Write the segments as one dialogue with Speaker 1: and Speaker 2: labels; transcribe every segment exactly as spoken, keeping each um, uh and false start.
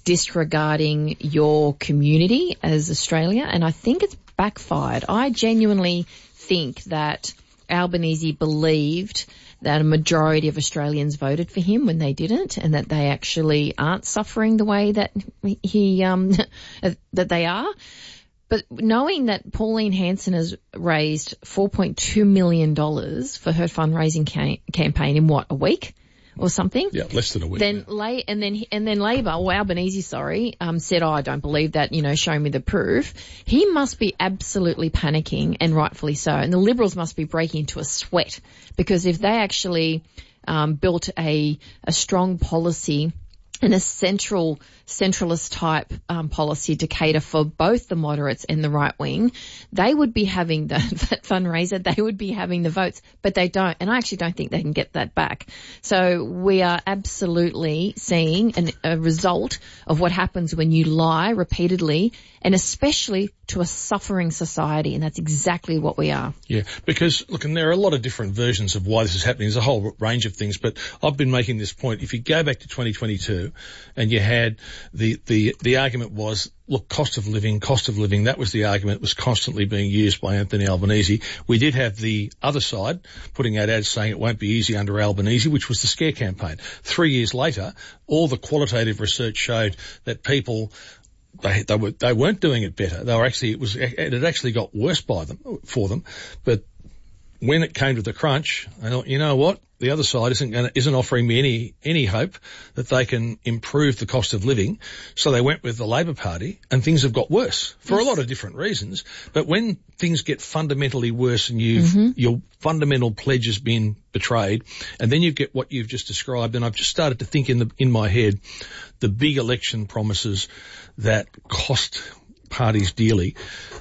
Speaker 1: disregarding your community as Australia, and I think it's backfired. I genuinely think that Albanese believed that a majority of Australians voted for him when they didn't, and that they actually aren't suffering the way that he um that they are. But knowing that Pauline Hanson has raised four point two million dollars for her fundraising ca- campaign in what, a week or something?
Speaker 2: Yeah, less than a week.
Speaker 1: Then
Speaker 2: yeah.
Speaker 1: lay and then and then Labor, or Albanese, sorry, um, said, "Oh, I don't believe that. You know, show me the proof." He must be absolutely panicking, and rightfully so. And the Liberals must be breaking into a sweat, because if they actually um, built a a strong policy and a central, centralist type um, policy to cater for both the moderates and the right wing, they would be having the, that fundraiser, they would be having the votes, but they don't. And I actually don't think they can get that back. So we are absolutely seeing an, a result of what happens when you lie repeatedly, and especially to a suffering society. And that's exactly what we are.
Speaker 2: Yeah, because, look, and there are a lot of different versions of why this is happening. There's a whole range of things, but I've been making this point. If you go back to twenty twenty-two and you had the, the, the argument was, look, cost of living, cost of living, that was the argument that was constantly being used by Anthony Albanese. We did have the other side putting out ads saying it won't be easy under Albanese, which was the scare campaign. Three years later, all the qualitative research showed that people, They, they were, they weren't doing it better. They were actually, it was, it had actually got worse by them, for them. But when it came to the crunch, I thought, you know what? The other side isn't going to, isn't offering me any, any hope that they can improve the cost of living. So they went with the Labor Party, and things have got worse for yes. a lot of different reasons. But when things get fundamentally worse and you've, mm-hmm. your fundamental pledge has been betrayed, and then you get what you've just described, and I've just started to think in the, in my head, the big election promises that cost parties dearly.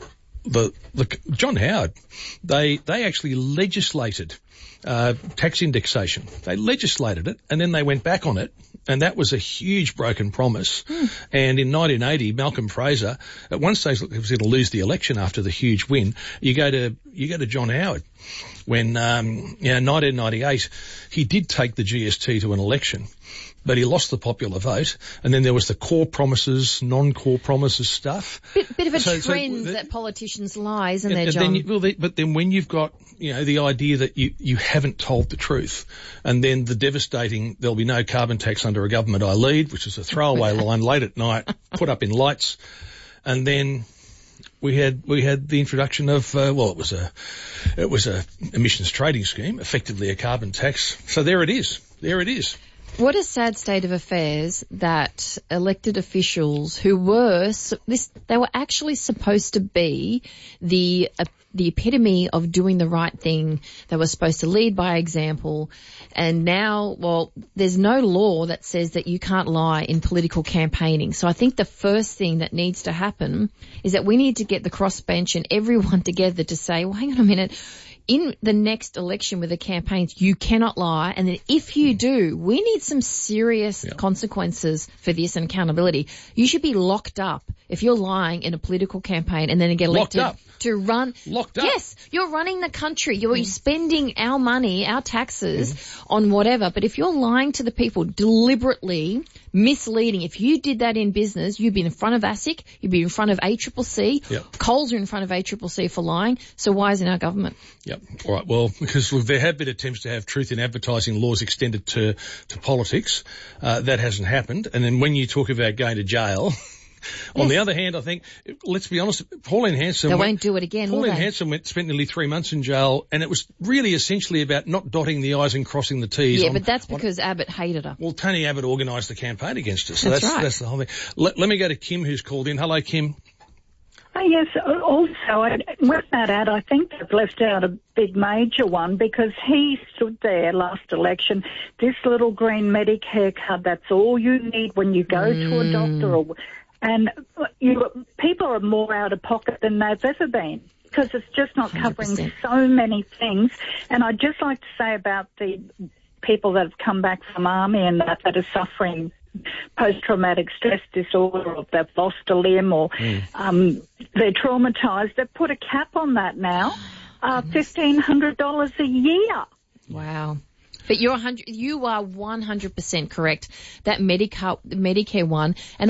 Speaker 2: The, the John Howard, they they actually legislated uh, tax indexation. They legislated it, and then they went back on it, and that was a huge broken promise. Mm. And in nineteen eighty, Malcolm Fraser, at one stage, look, he was going to lose the election after the huge win. You go to you go to John Howard, when um, you know, nineteen ninety-eight, he did take the G S T to an election, but he lost the popular vote, and then there was the core promises, non-core promises stuff.
Speaker 1: Bit, bit of a
Speaker 2: so,
Speaker 1: trend
Speaker 2: so the,
Speaker 1: that politicians lie, isn't
Speaker 2: and,
Speaker 1: there,
Speaker 2: and
Speaker 1: John?
Speaker 2: Then you, well, they, but then when you've got, you know, the idea that you, you haven't told the truth, and then the devastating, there'll be no carbon tax under a government I lead, which is a throwaway line late at night, put up in lights, and then we had we had the introduction of uh, well, it was a it was a emissions trading scheme, effectively a carbon tax. So there it is, there it is.
Speaker 1: What a sad state of affairs that elected officials who were this they were actually supposed to be the uh, the epitome of doing the right thing. They were supposed to lead by example, and now, well, there's no law that says that you can't lie in political campaigning. So I think the first thing that needs to happen is that we need to get the crossbench and everyone together to say, well, hang on a minute. In the next election with the campaigns, you cannot lie. And then if you do, we need some serious yeah. consequences for this and accountability. You should be locked up if you're lying in a political campaign and then get elected
Speaker 2: locked up.
Speaker 1: to run.
Speaker 2: Locked up.
Speaker 1: Yes, you're running the country. You're mm. spending our money, our taxes
Speaker 2: mm.
Speaker 1: on whatever. But if you're lying to the people deliberately, misleading, if you did that in business, you'd be in front of ASIC, you'd be in front of A C C C.
Speaker 2: Yep.
Speaker 1: Coles are in front of A C C C for lying. So why isn't our government?
Speaker 2: Yep. All right. Well, because there have been attempts to have truth in advertising laws extended to, to politics. Uh, that hasn't happened. And then when you talk about going to jail, on yes. the other hand, I think, let's be honest, Pauline Hanson...
Speaker 1: They
Speaker 2: went,
Speaker 1: won't do it again,
Speaker 2: Pauline
Speaker 1: will they?
Speaker 2: Hanson went, spent nearly three months in jail, and it was really essentially about not dotting the I's and crossing the T's.
Speaker 1: Yeah,
Speaker 2: on,
Speaker 1: but that's
Speaker 2: on,
Speaker 1: because Abbott hated her.
Speaker 2: Well, Tony Abbott organised the campaign against her, so
Speaker 1: that's,
Speaker 2: that's,
Speaker 1: right.
Speaker 2: that's the whole thing. Let, let me go to Kim, who's called in. Hello, Kim.
Speaker 3: Oh, yes, also, I, with that ad, I think they've left out a big major one, because he stood there last election, this little green Medicare card, that's all you need when you go mm. to a doctor. Or, and you, people are more out of pocket than they've ever been, because it's just not covering one hundred percent so many things. And I'd just like to say about the people that have come back from army and that, that are suffering post-traumatic stress disorder, or they've lost a limb, or mm. um, they're traumatised. They've put a cap on that now, uh, fifteen hundred dollars a year.
Speaker 1: Wow. But you're one hundred, you are one hundred percent correct. That Medicare, Medicare one, and